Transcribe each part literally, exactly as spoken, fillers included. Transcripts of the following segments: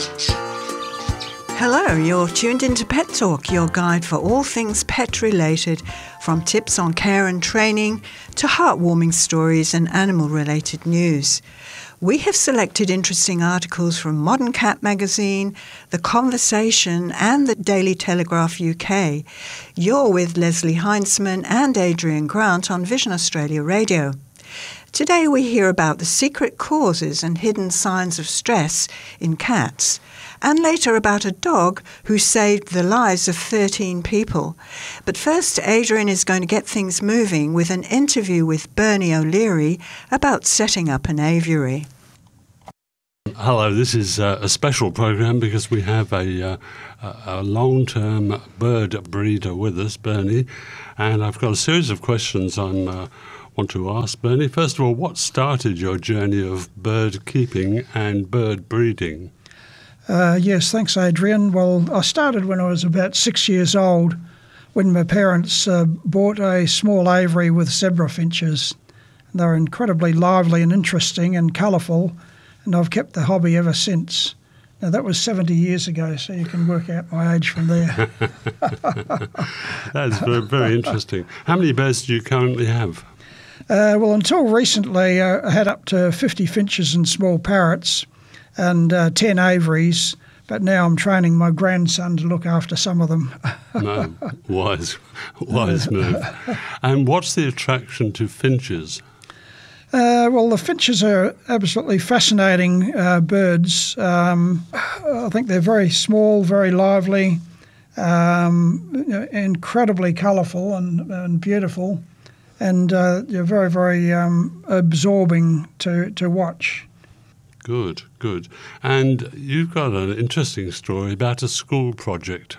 Hello, you're tuned into Pet Talk, your guide for all things pet-related, from tips on care and training to heartwarming stories and animal-related news. We have selected interesting articles from Modern Cat Magazine, The Conversation and the Daily Telegraph U K. You're with Leslie Heinzman and Adrian Grant on Vision Australia Radio. Today we hear about the secret causes and hidden signs of stress in cats, and later about a dog who saved the lives of thirteen people. But first, Adrian is going to get things moving with an interview with Bernie O'Leary about setting up an aviary. Hello, this is uh, a special program because we have a, uh, a long-term bird breeder with us, Bernie, and I've got a series of questions I'm uh, want to ask Bernie. First of all, what started your journey of bird keeping and bird breeding? Uh, yes, thanks, Adrian. Well, I started when I was about six years old, when my parents uh, bought a small aviary with zebra finches. They were incredibly lively and interesting and colourful, and I've kept the hobby ever since. Now, that was seventy years ago, so you can work out my age from there. That's very, very interesting. How many birds do you currently have? Uh, well, until recently, uh, I had up to fifty finches and small parrots and uh, ten aviaries, but now I'm training my grandson to look after some of them. No, wise, wise move. And what's the attraction to finches? Uh, well, the finches are absolutely fascinating uh, birds. Um, I think they're very small, very lively, um, you know, incredibly colourful and, and beautiful, and uh, they're very, very um, absorbing to, to watch. Good, good. And you've got an interesting story about a school project.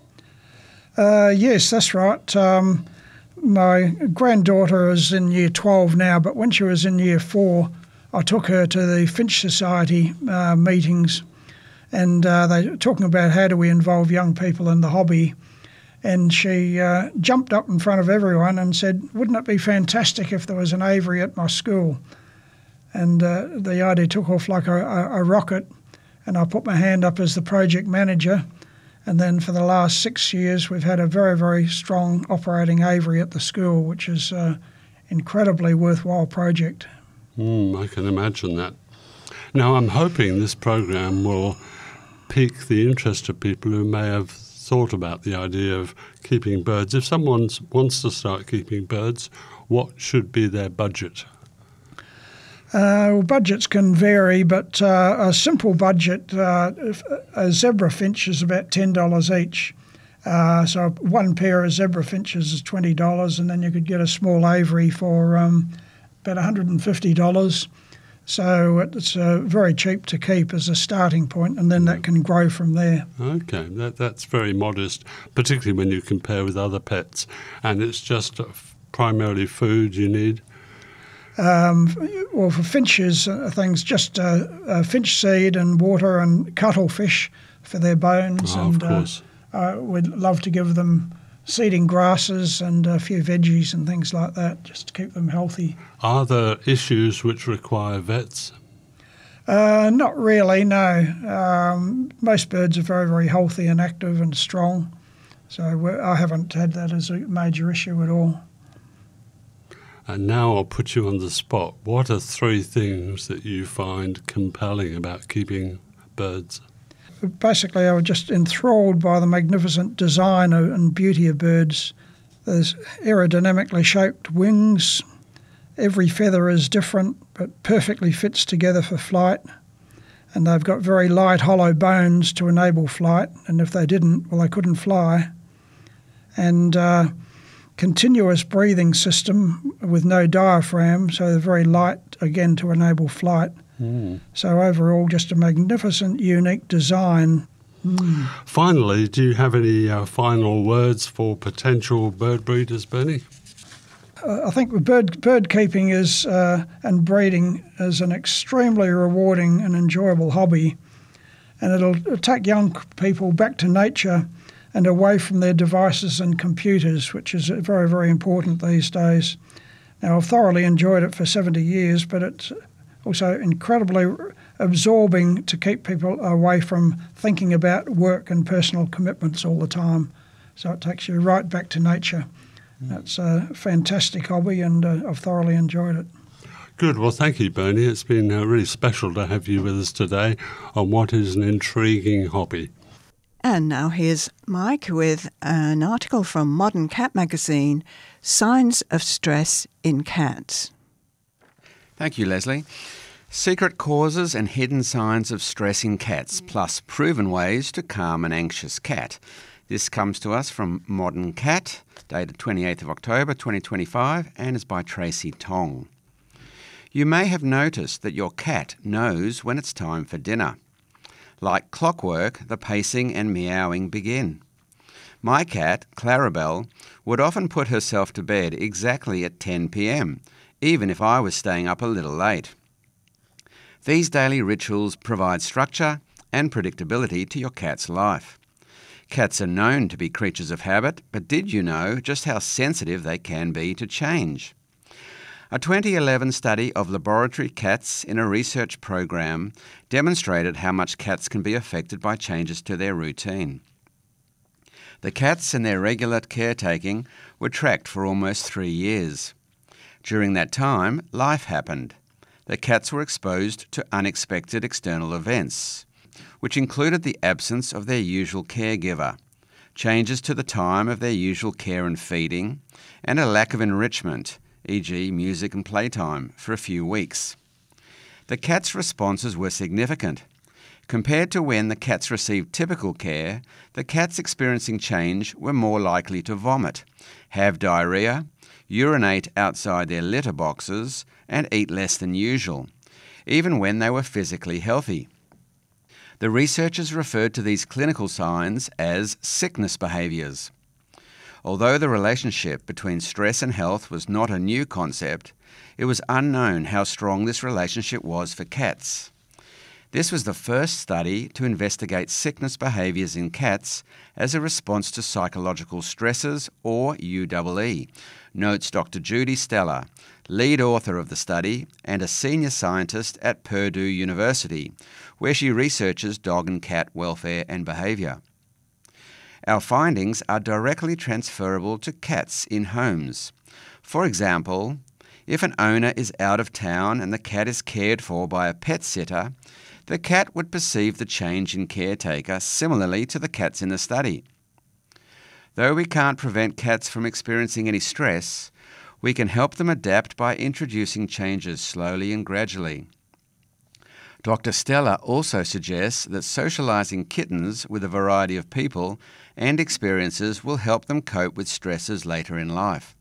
Uh, yes, that's right. Um, my granddaughter is in year twelve now, but when she was in year four, I took her to the Finch Society uh, meetings, and uh, they were talking about how do we involve young people in the hobby. And she uh, jumped up in front of everyone and said, "Wouldn't it be fantastic if there was an aviary at my school?" And uh, the idea took off like a, a, a rocket, and I put my hand up as the project manager. And then for the last six years, we've had a very, very strong operating aviary at the school, which is an incredibly worthwhile project. Mm, I can imagine that. Now, I'm hoping this program will pique the interest of people who may have thought about the idea of keeping birds. If someone wants to start keeping birds, what should be their budget? Uh, well, budgets can vary, but uh, a simple budget, uh, a zebra finch is about ten dollars each. Uh, so one pair of zebra finches is twenty dollars, and then you could get a small aviary for um, about one hundred fifty dollars. So it's uh, very cheap to keep as a starting point, and then that can grow from there. Okay, that, that's very modest, particularly when you compare with other pets. And it's just primarily food you need? Um, well, for finches, uh, things just uh, uh, finch seed and water and cuttlefish for their bones. Oh, and of course. Uh, uh, we'd love to give them seeding grasses and a few veggies and things like that, just to keep them healthy. Are there issues which require vets? Uh, not really, no. Um, most birds are very, very healthy and active and strong, so we're, I haven't had that as a major issue at all. And now I'll put you on the spot. What are three things that you find compelling about keeping birds? Basically, I was just enthralled by the magnificent design and beauty of birds. There's aerodynamically shaped wings. Every feather is different, but perfectly fits together for flight. And they've got very light, hollow bones to enable flight. And if they didn't, well, they couldn't fly. And uh, continuous breathing system with no diaphragm, so they're very light, again, to enable flight. Mm. So overall, just a magnificent, unique design. Mm. Finally, do you have any uh, final words for potential bird breeders, Bernie? Uh, I think bird bird keeping is uh, and breeding is an extremely rewarding and enjoyable hobby, and it'll take young people back to nature and away from their devices and computers, which is very, very important these days. Now, I've thoroughly enjoyed it for seventy years, but it's also incredibly absorbing to keep people away from thinking about work and personal commitments all the time. So it takes you right back to nature. Mm. It's a fantastic hobby, and uh, I've thoroughly enjoyed it. Good. Well, thank you, Bernie. It's been uh, really special to have you with us today on what is an intriguing hobby. And now here's Mike with an article from Modern Cat Magazine, Signs of Stress in Cats. Thank you, Leslie. Secret causes and hidden signs of stress in cats, plus proven ways to calm an anxious cat. This comes to us from Modern Cat, dated twenty-eighth of October twenty twenty-five, and is by Tracy Tong. You may have noticed that your cat knows when it's time for dinner. Like clockwork, the pacing and meowing begin. My cat, Clarabelle, would often put herself to bed exactly at ten p.m, even if I was staying up a little late. These daily rituals provide structure and predictability to your cat's life. Cats are known to be creatures of habit, but did you know just how sensitive they can be to change? A twenty eleven study of laboratory cats in a research program demonstrated how much cats can be affected by changes to their routine. The cats and their regular caretaking were tracked for almost three years. During that time, life happened. The cats were exposed to unexpected external events, which included the absence of their usual caregiver, changes to the time of their usual care and feeding, and a lack of enrichment, for example music and playtime, for a few weeks. The cats' responses were significant. Compared to when the cats received typical care, the cats experiencing change were more likely to vomit, have diarrhea, urinate outside their litter boxes, and eat less than usual, even when they were physically healthy. The researchers referred to these clinical signs as sickness behaviours. Although the relationship between stress and health was not a new concept, it was unknown how strong this relationship was for cats. This was the first study to investigate sickness behaviours in cats as a response to psychological stresses, or U E E, notes Doctor Judy Stella, lead author of the study and a senior scientist at Purdue University, where she researches dog and cat welfare and behaviour. Our findings are directly transferable to cats in homes. For example, if an owner is out of town and the cat is cared for by a pet sitter, the cat would perceive the change in caretaker similarly to the cats in the study. Though we can't prevent cats from experiencing any stress, we can help them adapt by introducing changes slowly and gradually. Doctor Stella also suggests that socializing kittens with a variety of people and experiences will help them cope with stresses later in life.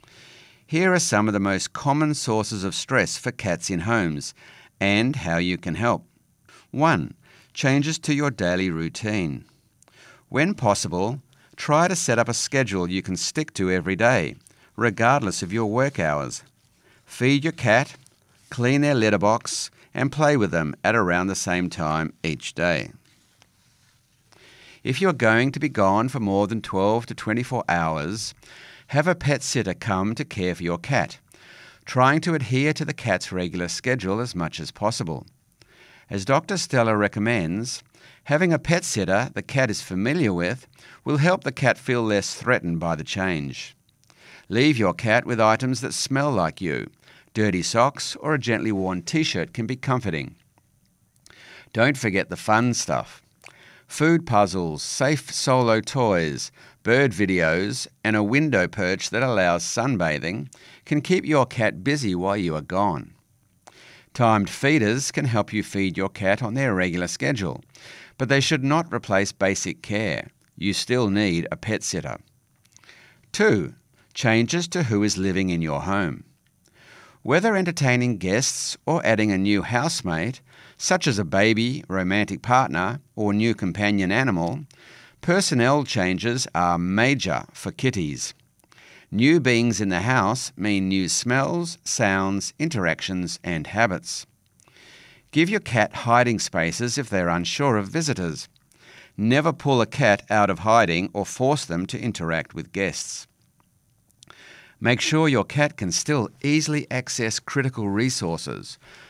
Here are some of the most common sources of stress for cats in homes and how you can help. one. Changes to your daily routine. When possible, try to set up a schedule you can stick to every day, regardless of your work hours. Feed your cat, clean their litter box, and play with them at around the same time each day. If you're going to be gone for more than twelve to twenty-four hours, have a pet sitter come to care for your cat, trying to adhere to the cat's regular schedule as much as possible. As Doctor Stella recommends, having a pet sitter the cat is familiar with will help the cat feel less threatened by the change. Leave your cat with items that smell like you. Dirty socks or a gently worn t-shirt can be comforting. Don't forget the fun stuff. Food puzzles, safe solo toys, bird videos, and a window perch that allows sunbathing can keep your cat busy while you are gone. Timed feeders can help you feed your cat on their regular schedule, but they should not replace basic care. You still need a pet sitter. two. Changes to who is living in your home. Whether entertaining guests or adding a new housemate, such as a baby, romantic partner, or new companion animal, personnel changes are major for kitties. New beings in the house mean new smells, sounds, interactions, and habits. Give your cat hiding spaces if they're unsure of visitors. Never pull a cat out of hiding or force them to interact with guests. Make sure your cat can still easily access critical resources,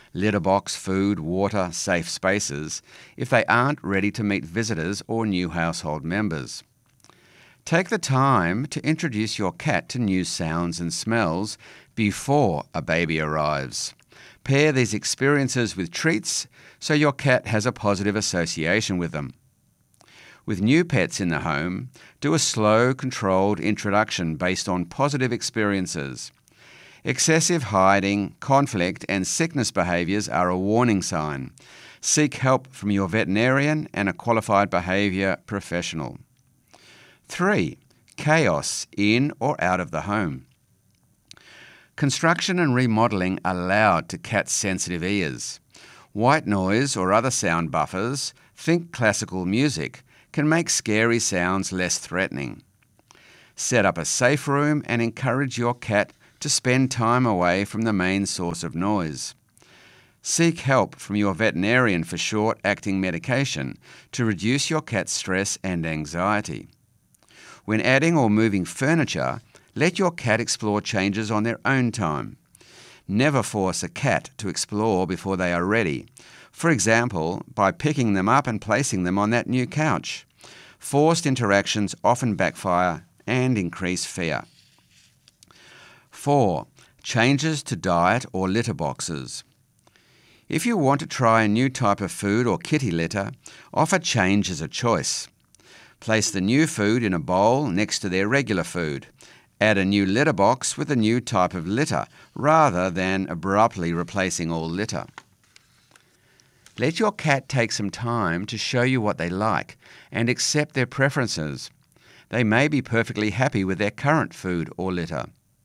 litter box, food, water, safe spaces if they aren't ready to meet visitors or new household members. Take the time to introduce your cat to new sounds and smells before a baby arrives. Pair these experiences with treats so your cat has a positive association with them. With new pets in the home, do a slow, controlled introduction based on positive experiences. Excessive hiding, conflict, and sickness behaviours are a warning sign. Seek help from your veterinarian and a qualified behaviour professional. Three, chaos in or out of the home. Construction and remodelling are loud to cats' sensitive ears. White noise or other sound buffers, think classical music, can make scary sounds less threatening. Set up a safe room and encourage your cat to spend time away from the main source of noise. Seek help from your veterinarian for short-acting medication to reduce your cat's stress and anxiety. When adding or moving furniture, let your cat explore changes on their own time. Never force a cat to explore before they are ready. For example, by picking them up and placing them on that new couch. Forced interactions often backfire and increase fear. Four, changes to diet or litter boxes. If you want to try a new type of food or kitty litter, offer change as a choice. Place the new food in a bowl next to their regular food. Add a new litter box with a new type of litter, rather than abruptly replacing all litter. Let your cat take some time to show you what they like and accept their preferences. They may be perfectly happy with their current food or litter.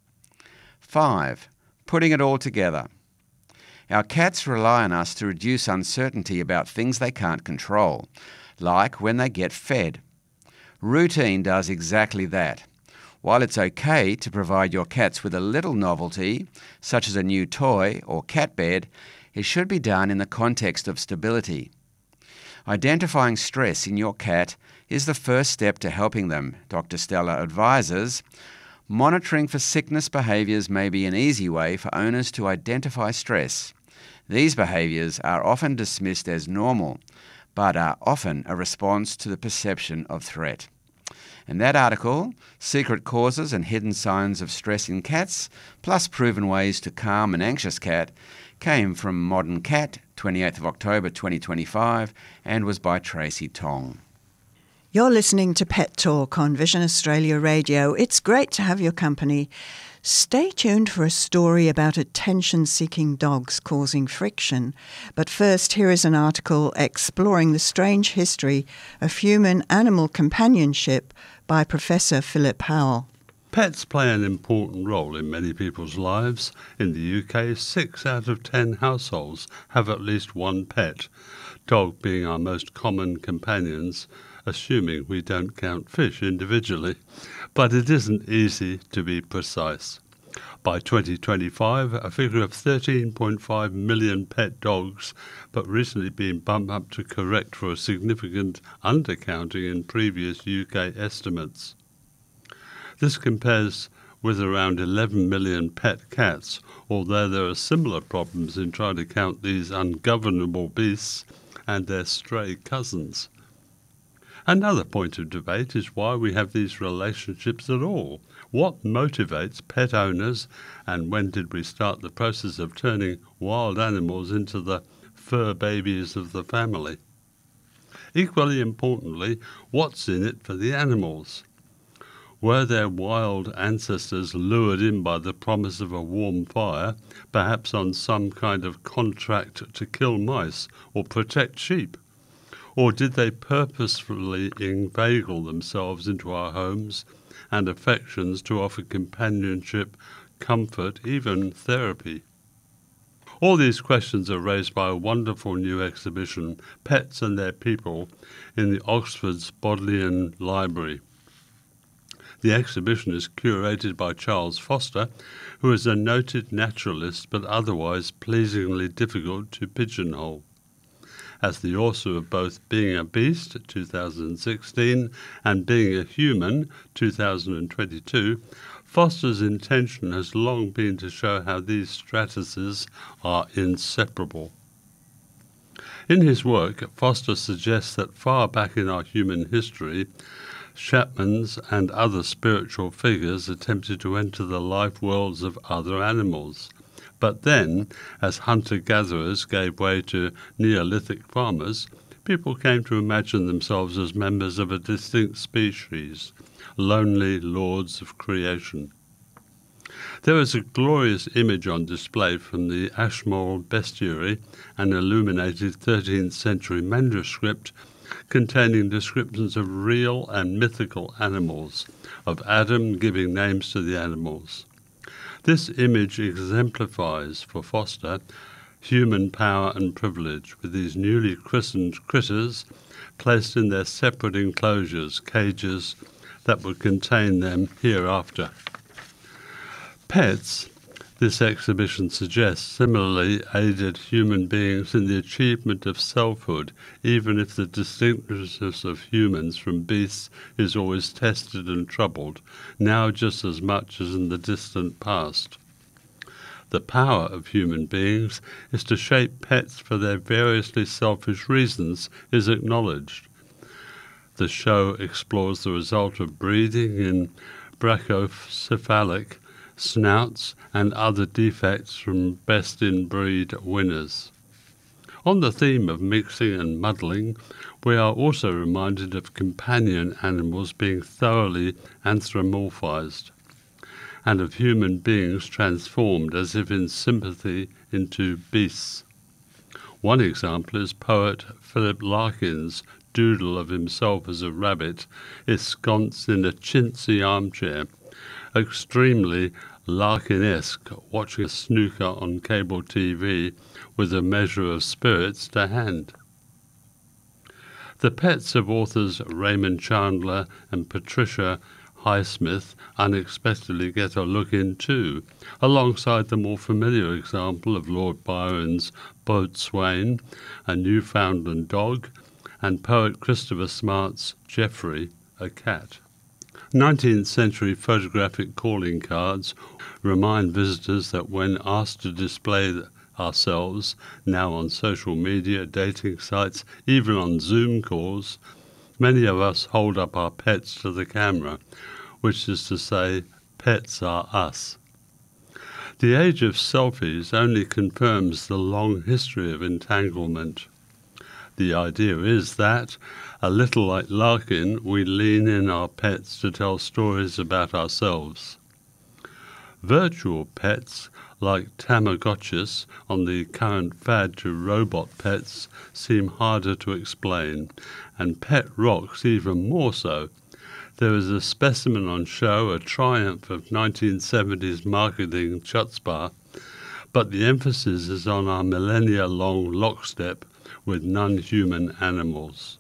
Five, putting it all together. Our cats rely on us to reduce uncertainty about things they can't control, like when they get fed. Routine does exactly that. While it's okay to provide your cats with a little novelty, such as a new toy or cat bed, it should be done in the context of stability. Identifying stress in your cat is the first step to helping them, Doctor Stella advises. Monitoring for sickness behaviours may be an easy way for owners to identify stress. These behaviours are often dismissed as normal, but are often a response to the perception of threat. And that article, Secret Causes and Hidden Signs of Stress in Cats, plus Proven Ways to Calm an Anxious Cat, came from Modern Cat, twenty-eighth of October twenty twenty-five, and was by Tracy Tong. You're listening to Pet Talk on Vision Australia Radio. It's great to have your company. Stay tuned for a story about attention-seeking dogs causing friction. But first, here is an article exploring the strange history of human-animal companionship by Professor Philip Howell. Pets play an important role in many people's lives. In the U K, six out of ten households have at least one pet, dog being our most common companions, assuming we don't count fish individually. But it isn't easy to be precise. By twenty twenty-five, a figure of thirteen point five million pet dogs, but recently being bumped up to correct for a significant undercounting in previous U K estimates. This compares with around eleven million pet cats, although there are similar problems in trying to count these ungovernable beasts and their stray cousins. Another point of debate is why we have these relationships at all. What motivates pet owners, and when did we start the process of turning wild animals into the fur babies of the family? Equally importantly, what's in it for the animals? Were their wild ancestors lured in by the promise of a warm fire, perhaps on some kind of contract to kill mice or protect sheep? Or did they purposefully inveigle themselves into our homes and affections to offer companionship, comfort, even therapy? All these questions are raised by a wonderful new exhibition, Pets and Their People, in the Oxford's Bodleian Library. The exhibition is curated by Charles Foster, who is a noted naturalist but otherwise pleasingly difficult to pigeonhole. As the author of both Being a Beast, two thousand sixteen, and Being a Human, two thousand twenty-two, Foster's intention has long been to show how these stratuses are inseparable. In his work, Foster suggests that far back in our human history, shamans and other spiritual figures attempted to enter the life worlds of other animals. But then, as hunter-gatherers gave way to Neolithic farmers, people came to imagine themselves as members of a distinct species, lonely lords of creation. There is a glorious image on display from the Ashmole Bestiary, an illuminated thirteenth century manuscript containing descriptions of real and mythical animals, of Adam giving names to the animals. This image exemplifies, for Foster, human power and privilege, with these newly christened critters placed in their separate enclosures, cages that would contain them hereafter. Pets, this exhibition suggests, similarly aided human beings in the achievement of selfhood, even if the distinctiveness of humans from beasts is always tested and troubled, now just as much as in the distant past. The power of human beings is to shape pets for their variously selfish reasons is acknowledged. The show explores the result of breeding in brachycephalic snouts and other defects from best-in-breed winners. On the theme of mixing and muddling, we are also reminded of companion animals being thoroughly anthropomorphized, and of human beings transformed as if in sympathy into beasts. One example is poet Philip Larkin's doodle of himself as a rabbit, ensconced in a chintzy armchair, extremely Larkin-esque, watching a snooker on cable T V with a measure of spirits to hand. The pets of authors Raymond Chandler and Patricia Highsmith unexpectedly get a look in too, alongside the more familiar example of Lord Byron's Boatswain, a Newfoundland dog, and poet Christopher Smart's Geoffrey, a cat. nineteenth century photographic calling cards remind visitors that when asked to display ourselves, now on social media, dating sites, even on Zoom calls, many of us hold up our pets to the camera, which is to say, pets are us. The age of selfies only confirms the long history of entanglement. The idea is that, a little like Larkin, we lean in our pets to tell stories about ourselves. Virtual pets, like Tamagotchis on the current fad to robot pets, seem harder to explain, and pet rocks even more so. There is a specimen on show, a triumph of nineteen seventies marketing chutzpah, but the emphasis is on our millennia-long lockstep with non-human animals.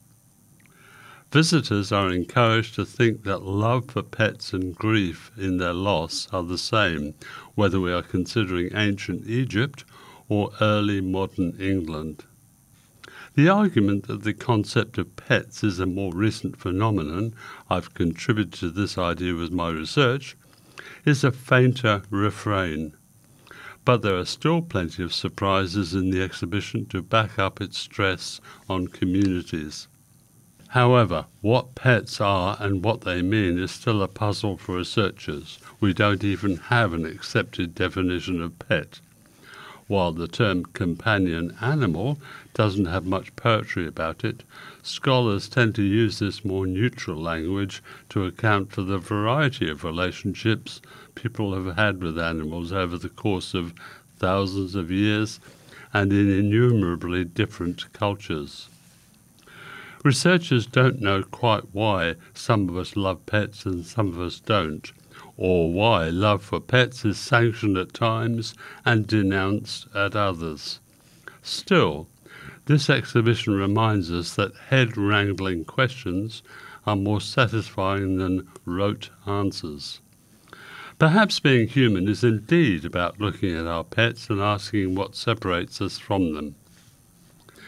Visitors are encouraged to think that love for pets and grief in their loss are the same, whether we are considering ancient Egypt or early modern England. The argument that the concept of pets is a more recent phenomenon, I've contributed to this idea with my research, is a fainter refrain. But there are still plenty of surprises in the exhibition to back up its stress on communities. However, what pets are and what they mean is still a puzzle for researchers. We don't even have an accepted definition of pet. While the term companion animal doesn't have much poetry about it, scholars tend to use this more neutral language to account for the variety of relationships people have had with animals over the course of thousands of years and in innumerably different cultures. Researchers don't know quite why some of us love pets and some of us don't, or why love for pets is sanctioned at times and denounced at others. Still, this exhibition reminds us that head-wrangling questions are more satisfying than rote answers. Perhaps being human is indeed about looking at our pets and asking what separates us from them.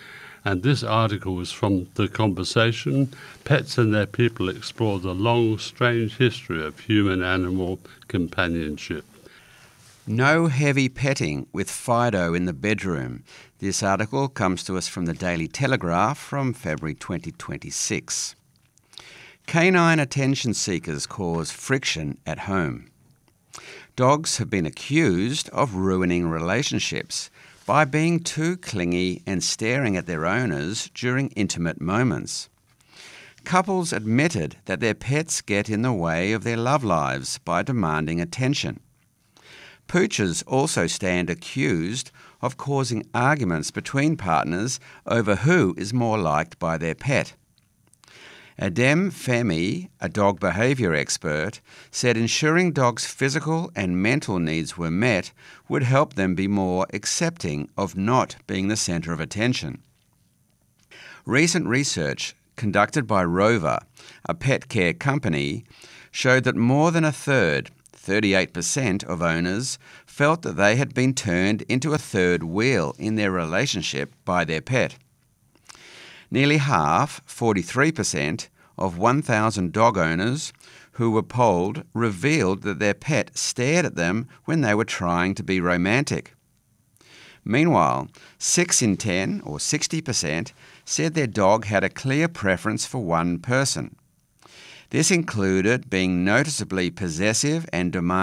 And this article is from The Conversation. Pets and Their People explore the long, strange history of human-animal companionship. No heavy petting with Fido in the bedroom. This article comes to us from the Daily Telegraph from February twenty twenty-six. Canine attention seekers cause friction at home. Dogs have been accused of ruining relationships by being too clingy and staring at their owners during intimate moments. Couples admitted that their pets get in the way of their love lives by demanding attention. Poochers also stand accused of causing arguments between partners over who is more liked by their pet. Adem Femi, a dog behaviour expert, said ensuring dogs' physical and mental needs were met would help them be more accepting of not being the centre of attention. Recent research conducted by Rover, a pet care company, showed that more than a third, thirty-eight percent of owners, felt that they had been turned into a third wheel in their relationship by their pet. Nearly half, forty-three percent, of one thousand dog owners who were polled revealed that their pet stared at them when they were trying to be romantic. Meanwhile, six in ten, or sixty percent, said their dog had a clear preference for one person. This included being noticeably possessive and demanding